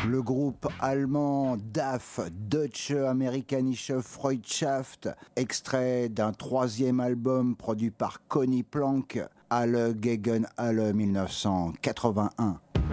Le groupe allemand DAF, Deutsche Amerikanische Freundschaft, extrait d'un troisième album produit par Conny Plank, Alle gegen alle 1981.